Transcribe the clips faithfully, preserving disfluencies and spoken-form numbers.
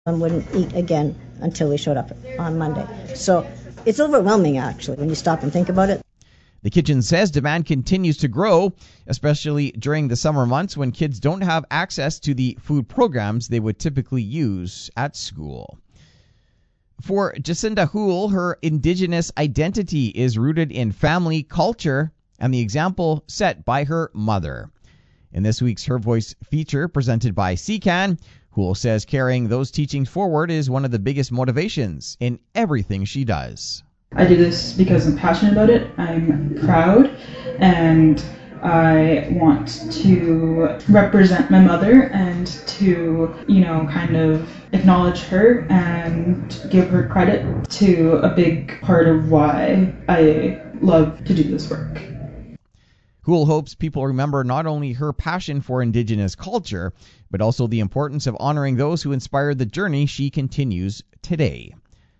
and wouldn't eat again until we showed up on Monday. So it's overwhelming, actually, when you stop and think about it. The kitchen says demand continues to grow, especially during the summer months when kids don't have access to the food programs they would typically use at school. For Jacinda Houle, her Indigenous identity is rooted in family culture and the example set by her mother. In this week's Her Voice feature presented by C C A N, Houle says carrying those teachings forward is one of the biggest motivations in everything she does. I do this because I'm passionate about it. I'm proud, and I want to represent my mother and to, you know, kind of acknowledge her and give her credit to a big part of why I love to do this work. Houle hopes people remember not only her passion for Indigenous culture, but also the importance of honoring those who inspired the journey she continues today.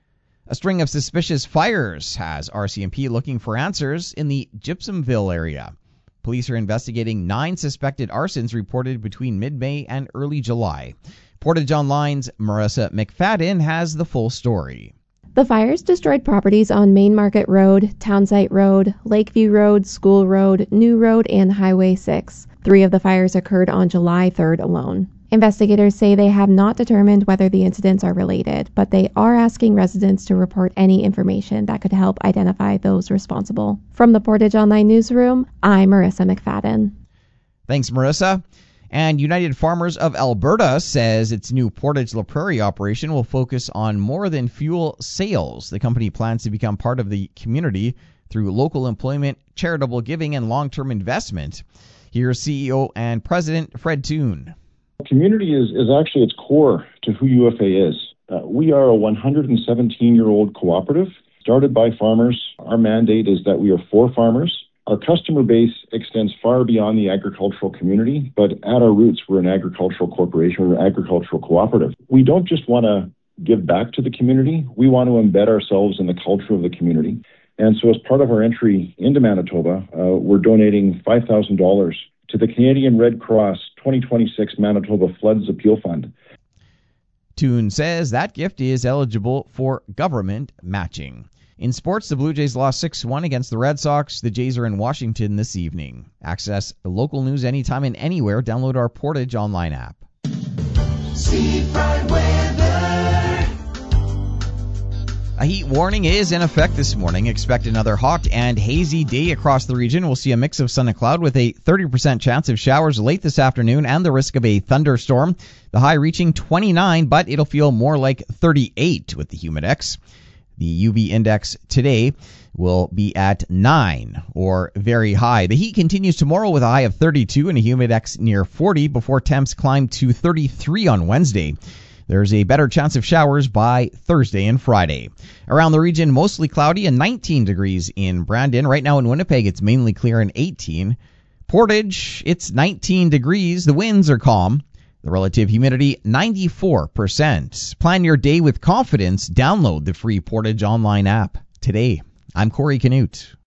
A string of suspicious fires has R C M P looking for answers in the Gypsumville area. Police are investigating nine suspected arsons reported between mid-May and early July. Portage Online's Marissa McFadden has the full story. The fires destroyed properties on Main Market Road, Townsite Road, Lakeview Road, School Road, New Road, and Highway six. Three of the fires occurred on July third alone. Investigators say they have not determined whether the incidents are related, but they are asking residents to report any information that could help identify those responsible. From the Portage Online Newsroom, I'm Marissa McFadden. Thanks, Marissa. And United Farmers of Alberta says its new Portage La Prairie operation will focus on more than fuel sales. The company plans to become part of the community through local employment, charitable giving, and long-term investment. Here's C E O and President Fred Toon. Community is, is actually its core to who U F A is. Uh, we are a one hundred seventeen-year-old cooperative started by farmers. Our mandate is that we are for farmers. Our customer base extends far beyond the agricultural community, but at our roots, we're an agricultural corporation, we're an agricultural cooperative. We don't just want to give back to the community, we want to embed ourselves in the culture of the community. And so as part of our entry into Manitoba, uh, we're donating five thousand dollars to the Canadian Red Cross twenty twenty-six Manitoba Floods Appeal Fund. Toon says that gift is eligible for government matching. In sports, the Blue Jays lost six one against the Red Sox. The Jays are in Washington this evening. Access local news anytime and anywhere. Download our Portage Online app. Seafront weather. A heat warning is in effect this morning. Expect another hot and hazy day across the region. We'll see a mix of sun and cloud with a thirty percent chance of showers late this afternoon and the risk of a thunderstorm. The high reaching twenty-nine, but it'll feel more like thirty-eight with the Humidex. The U V index today will be at nine, or very high. The heat continues tomorrow with a high of thirty-two and a Humidex near forty before temps climb to thirty-three on Wednesday. There's a better chance of showers by Thursday and Friday. Around the region, mostly cloudy and nineteen degrees in Brandon. Right now in Winnipeg, it's mainly clear and eighteen. Portage, it's nineteen degrees. The winds are calm. The relative humidity, ninety-four percent. Plan your day with confidence. Download the free Portage Online app today. I'm Corey Canute.